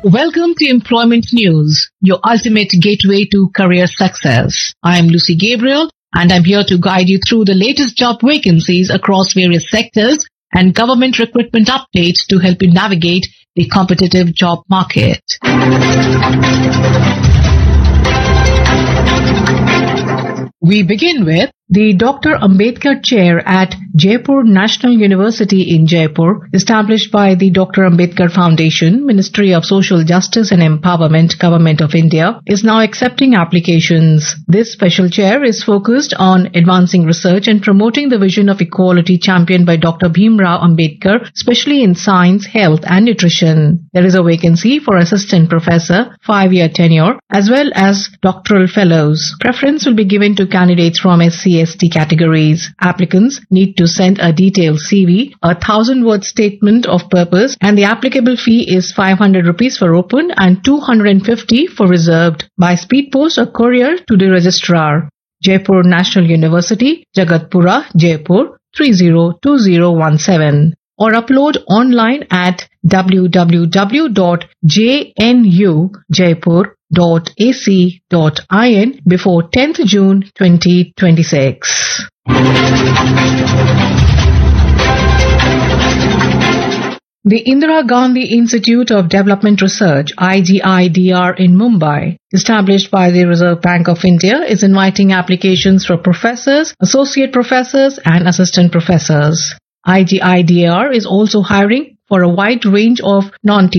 Welcome to Employment News, your ultimate gateway to career success. I am Lucy Gabriel and I'm here to guide you through the latest job vacancies across various sectors and government recruitment updates to help you navigate the competitive job market. We begin with the Dr. Ambedkar Chair at Jaipur National University in Jaipur, established by the Dr. Ambedkar Foundation, Ministry of Social Justice and Empowerment, Government of India, is now accepting applications. This special chair is focused on advancing research and promoting the vision of equality championed by Dr. Bhimrao Ambedkar, especially in science, health and nutrition. There is a vacancy for assistant professor, 5-year tenure, as well as doctoral fellows. Preference will be given to candidates from SC/ST categories. Applicants need to send a detailed CV, a 1,000-word statement of purpose, and the applicable fee is 500 rupees for open and 250 for reserved, by speed post or courier to the registrar. Jaipur National University, Jagatpura, Jaipur 302017, or upload online at www.jnujaipur.ac.in before 10th June 2026. The Indira Gandhi Institute of Development Research, IGIDR in Mumbai, established by the Reserve Bank of India, is inviting applications for professors, associate professors and assistant professors. IGIDR is also hiring for a wide range of non-teaching